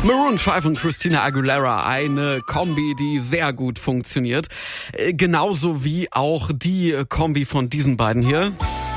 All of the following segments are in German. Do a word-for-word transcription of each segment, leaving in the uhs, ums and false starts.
Maroon fünf und Christina Aguilera, eine Kombi, die sehr gut funktioniert. Genauso wie auch die Kombi von diesen beiden hier.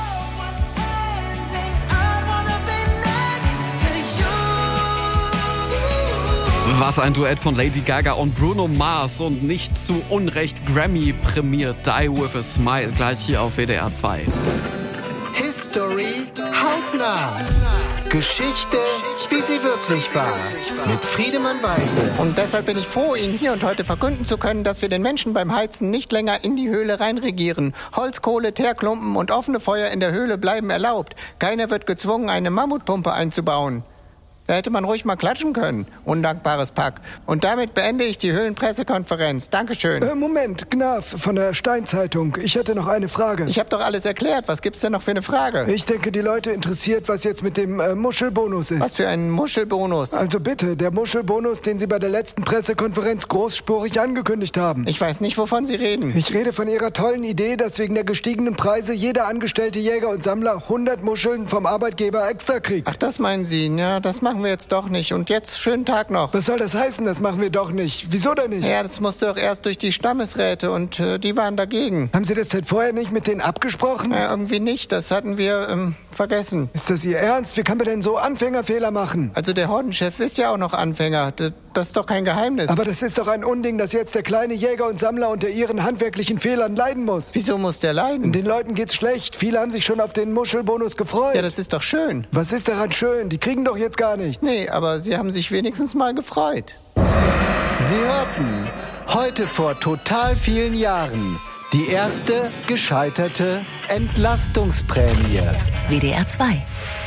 Was ein Duett von Lady Gaga und Bruno Mars und nicht zu Unrecht Grammy prämiert. Die with a Smile, gleich hier auf W D R zwei. History hautnah. Geschichte, wie sie wirklich war. Mit Friedemann Weise. Und deshalb bin ich froh, Ihnen hier und heute verkünden zu können, dass wir den Menschen beim Heizen nicht länger in die Höhle reinregieren. Holz, Kohle, Teerklumpen und offene Feuer in der Höhle bleiben erlaubt. Keiner wird gezwungen, eine Mammutpumpe einzubauen. Da hätte man ruhig mal klatschen können. Undankbares Pack. Und damit beende ich die Höhlenpressekonferenz. Dankeschön. Äh, Moment, Gnaf von der Steinzeitung. Ich hätte noch eine Frage. Ich habe doch alles erklärt. Was gibt's denn noch für eine Frage? Ich denke, die Leute interessiert, was jetzt mit dem äh, Muschelbonus ist. Was für ein Muschelbonus? Also bitte, der Muschelbonus, den Sie bei der letzten Pressekonferenz großspurig angekündigt haben. Ich weiß nicht, wovon Sie reden. Ich rede von Ihrer tollen Idee, dass wegen der gestiegenen Preise jeder angestellte Jäger und Sammler hundert Muscheln vom Arbeitgeber extra kriegt. Ach, das meinen Sie? Ja, das machen wir jetzt doch nicht. Und jetzt schönen Tag noch. Was soll das heißen? Das machen wir doch nicht. Wieso denn nicht? Ja, das musste doch erst durch die Stammesräte und äh, die waren dagegen. Haben Sie das denn vorher nicht mit denen abgesprochen? Ja, irgendwie nicht. Das hatten wir ähm, vergessen. Ist das Ihr Ernst? Wie kann man denn so Anfängerfehler machen? Also der Hordenchef ist ja auch noch Anfänger. Das, das ist doch kein Geheimnis. Aber das ist doch ein Unding, dass jetzt der kleine Jäger und Sammler unter Ihren handwerklichen Fehlern leiden muss. Wieso muss der leiden? Den Leuten geht's schlecht. Viele haben sich schon auf den Muschelbonus gefreut. Ja, das ist doch schön. Was ist daran schön? Die kriegen doch jetzt gar nichts. Nee, aber sie haben sich wenigstens mal gefreut. Sie hörten heute vor total vielen Jahren die erste gescheiterte Entlastungsprämie. W D R zwei.